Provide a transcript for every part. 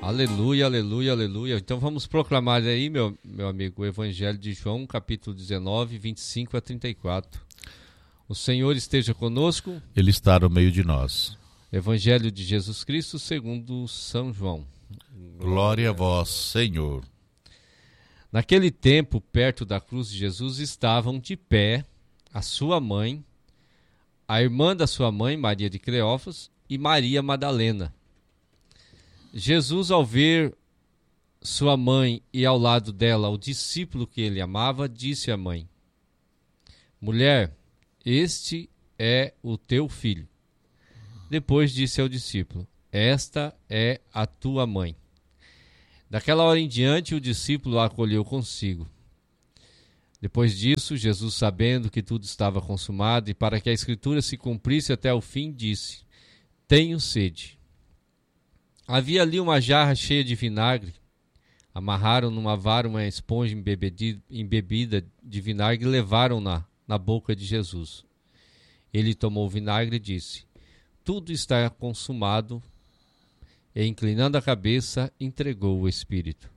Aleluia, aleluia, aleluia. Então vamos proclamar aí, meu amigo, o Evangelho de João, capítulo 19, 25 a 34. O Senhor esteja conosco. Ele está no meio de nós. Evangelho de Jesus Cristo segundo São João. Glória a vós, Senhor. Naquele tempo, perto da cruz de Jesus, estavam de pé a sua mãe, a irmã da sua mãe, Maria de Cleófas, e Maria Madalena. Jesus, ao ver sua mãe e ao lado dela o discípulo que ele amava, disse à mãe: Mulher, este é o teu filho. Depois disse ao discípulo: Esta é a tua mãe. Daquela hora em diante, o discípulo a acolheu consigo. Depois disso, Jesus, sabendo que tudo estava consumado e para que a Escritura se cumprisse até o fim, disse: Tenho sede. Havia ali uma jarra cheia de vinagre. Amarraram numa vara uma esponja embebida de vinagre e levaram-na na boca de Jesus. Ele tomou o vinagre e disse: Tudo está consumado. E, inclinando a cabeça, entregou o Espírito.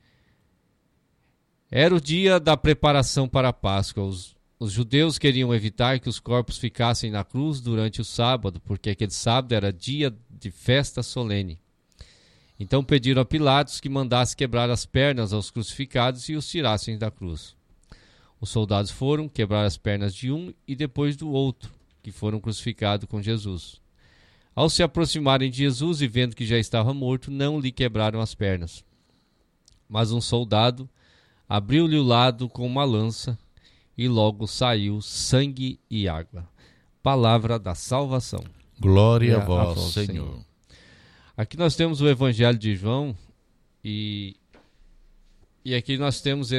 Era o dia da preparação para a Páscoa. Os judeus queriam evitar que os corpos ficassem na cruz durante o sábado, porque aquele sábado era dia de festa solene. Então pediram a Pilatos que mandasse quebrar as pernas aos crucificados e os tirassem da cruz. Os soldados foram quebrar as pernas de um e depois do outro, que foram crucificados com Jesus. Ao se aproximarem de Jesus e vendo que já estava morto, não lhe quebraram as pernas. Mas um soldado abriu-lhe o lado com uma lança e logo saiu sangue e água. Palavra da salvação. Glória a vós, Senhor. Aqui nós temos o Evangelho de João e aqui nós temos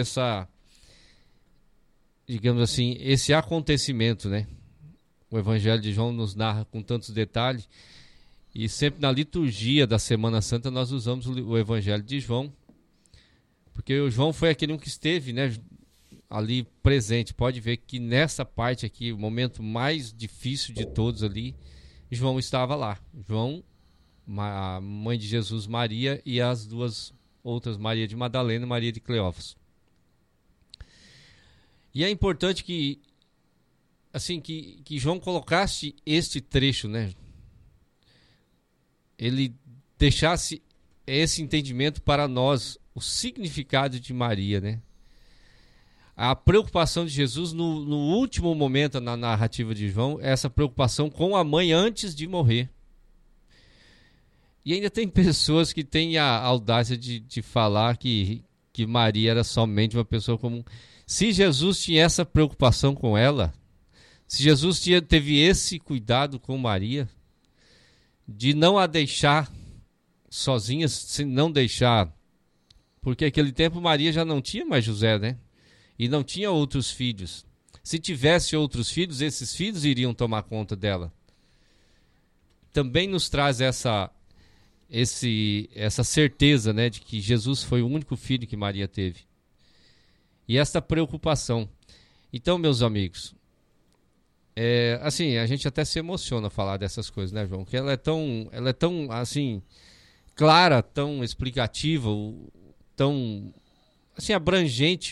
digamos assim, esse acontecimento, né? O Evangelho de João nos narra com tantos detalhes e sempre na liturgia da Semana Santa nós usamos o Evangelho de João, porque o João foi aquele que esteve, né, ali presente. Pode ver que nessa parte aqui, o momento mais difícil de todos ali, João estava lá. João, a mãe de Jesus, Maria, e as duas outras, Maria de Madalena e Maria de Cleófas. E é importante que João colocasse este trecho, né? Ele deixasse esse entendimento para nós, o significado de Maria, né? A preocupação de Jesus no último momento na narrativa de João, essa preocupação com a mãe antes de morrer. E ainda tem pessoas que têm a audácia de falar que Maria era somente uma pessoa comum. Se Jesus tinha essa preocupação com ela, se Jesus teve esse cuidado com Maria, de não a deixar sozinha, se não deixar, porque naquele tempo Maria já não tinha mais José, né? E não tinha outros filhos. Se tivesse outros filhos, esses filhos iriam tomar conta dela. Também nos traz essa certeza, né, de que Jesus foi o único filho que Maria teve. E esta preocupação. Então, meus amigos, a gente até se emociona a falar dessas coisas, né, João? Que ela é tão assim, clara, tão explicativa, tão assim, abrangente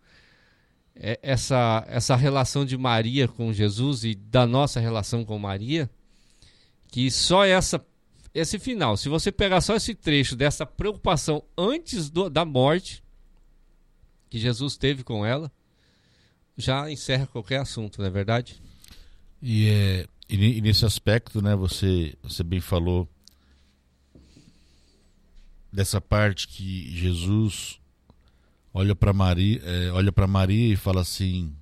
essa relação de Maria com Jesus e da nossa relação com Maria, que só esse final, se você pegar só esse trecho dessa preocupação antes da morte que Jesus teve com ela, já encerra qualquer assunto, não é verdade? E nesse aspecto, né, você bem falou dessa parte que Jesus olha para Maria e fala assim: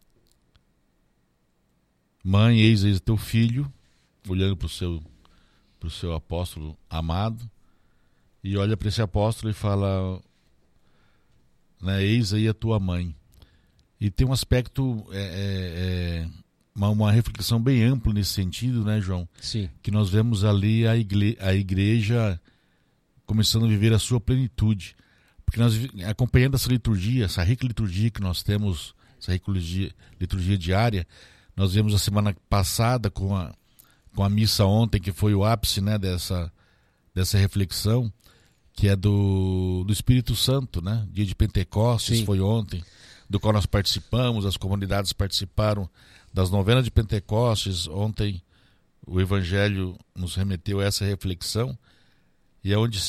Mãe, eis teu filho, olhando para o seu apóstolo amado, e olha para esse apóstolo e fala, né, eis aí a tua mãe. E tem um aspecto, uma reflexão bem ampla nesse sentido, né, João? Sim. Que nós vemos ali a igreja começando a viver a sua plenitude. Porque nós, acompanhando essa liturgia, essa rica liturgia que nós temos, essa rica liturgia diária, nós vemos a semana passada com a missa ontem, que foi o ápice, né, dessa reflexão, que é do Espírito Santo, né? Dia de Pentecostes, Sim. foi ontem, do qual nós participamos, as comunidades participaram das novenas de Pentecostes. Ontem o Evangelho nos remeteu a essa reflexão, e é onde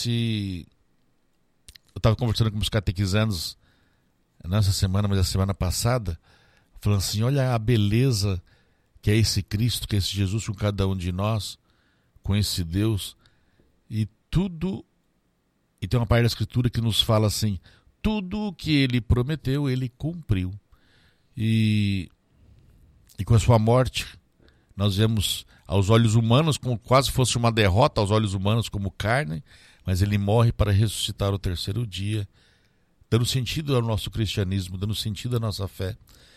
eu estava conversando com os catequizandos, não essa semana, mas a semana passada, falando assim, olha a beleza que é esse Cristo, que é esse Jesus com cada um de nós, com esse Deus, e tem uma parte da Escritura que nos fala assim, tudo o que ele prometeu, ele cumpriu. E com a sua morte, nós vemos aos olhos humanos, como quase fosse uma derrota aos olhos humanos, como carne, mas ele morre para ressuscitar o terceiro dia, dando sentido ao nosso cristianismo, dando sentido à nossa fé.